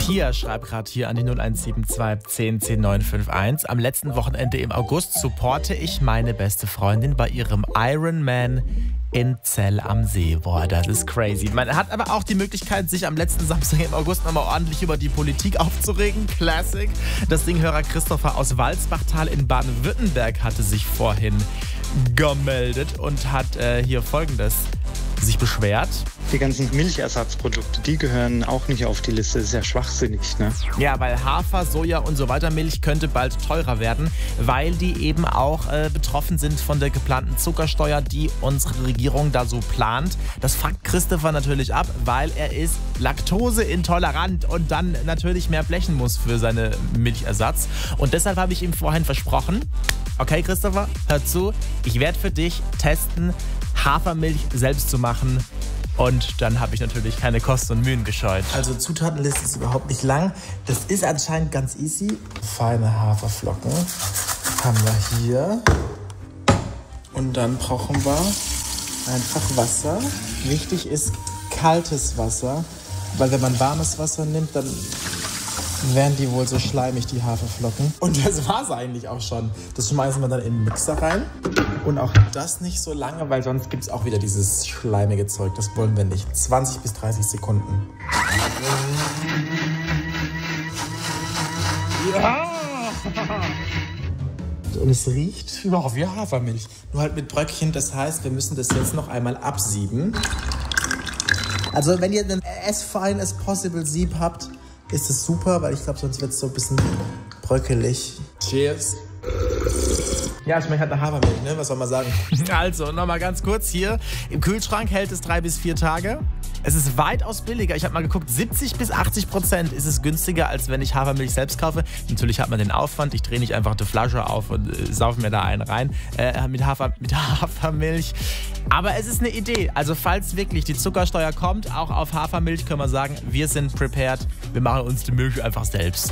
Pia schreibt gerade hier an die 0172 10 10 951. Am letzten Wochenende im August supporte ich meine beste Freundin bei ihrem Ironman in Zell am See. Boah, das ist crazy. Man hat aber auch die Möglichkeit, sich am letzten Samstag im August nochmal ordentlich über die Politik aufzuregen. Classic. Das Dinghörer Christopher aus Walsbachtal in Baden-Württemberg hatte sich vorhin gemeldet und hat hier Folgendes sich beschwert. Die ganzen Milchersatzprodukte, die gehören auch nicht auf die Liste. Das ist ja schwachsinnig, ne? Ja, weil Hafer, Soja und so weiter Milch könnte bald teurer werden, weil die eben auch betroffen sind von der geplanten Zuckersteuer, die unsere Regierung da so plant. Das fuckt Christopher natürlich ab, weil er ist laktoseintolerant und dann natürlich mehr blechen muss für seine Milchersatz. Und deshalb habe ich ihm vorhin versprochen, okay Christopher, hör zu, ich werde für dich testen, Hafermilch selbst zu machen. Und dann habe ich natürlich keine Kosten und Mühen gescheut. Also Zutatenliste ist überhaupt nicht lang. Das ist anscheinend ganz easy. Feine Haferflocken haben wir hier. Und dann brauchen wir einfach Wasser. Wichtig ist kaltes Wasser, weil wenn man warmes Wasser nimmt, dann werden die wohl so schleimig, die Haferflocken. Und das war's eigentlich auch schon. Das schmeißen wir dann in den Mixer rein. Und auch das nicht so lange, weil sonst gibt es auch wieder dieses schleimige Zeug. Das wollen wir nicht. 20 bis 30 Sekunden. Ja! Und es riecht noch wie Hafermilch. Nur halt mit Bröckchen. Das heißt, wir müssen das jetzt noch einmal absieben. Also wenn ihr ein as fine as possible Sieb habt, ist es super, weil ich glaube, sonst wird es so ein bisschen bröckelig. Cheers. Ja, schmeckt halt nach Hafermilch, ne? Was soll man sagen? Also, nochmal ganz kurz hier. Im Kühlschrank hält es 3 bis 4 Tage. Es ist weitaus billiger. Ich habe mal geguckt, 70 bis 80% ist es günstiger, als wenn ich Hafermilch selbst kaufe. Natürlich hat man den Aufwand. Ich drehe nicht einfach die Flasche auf und saufe mir da einen rein mit Hafermilch. Aber es ist eine Idee. Also falls wirklich die Zuckersteuer kommt, auch auf Hafermilch können wir sagen, wir sind prepared. Wir machen uns die Milch einfach selbst.